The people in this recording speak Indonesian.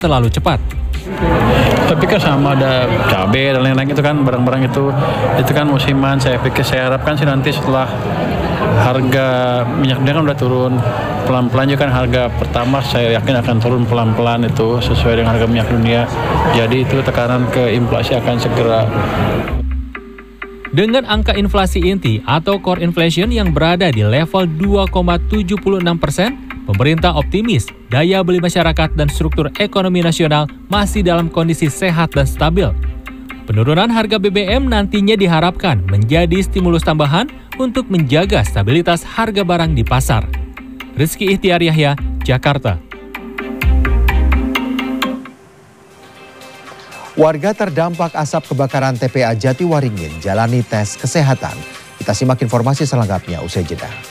terlalu cepat. Tapi kan sama ada cabai dan lain-lain itu kan barang-barang itu kan musiman. Saya harapkan sih nanti setelah harga minyak dunia kan udah turun pelan-pelan juga kan, harga pertama saya yakin akan turun pelan-pelan itu sesuai dengan harga minyak dunia. Jadi itu tekanan ke inflasi akan segera. Dengan angka inflasi inti atau core inflation yang berada di level 2,76%, pemerintah optimis daya beli masyarakat dan struktur ekonomi nasional masih dalam kondisi sehat dan stabil. Penurunan harga BBM nantinya diharapkan menjadi stimulus tambahan untuk menjaga stabilitas harga barang di pasar. Rizky Ihtiar Yahya, Jakarta. Warga terdampak asap kebakaran TPA Jatiwaringin jalani tes kesehatan. Kita simak informasi selengkapnya usai jeda.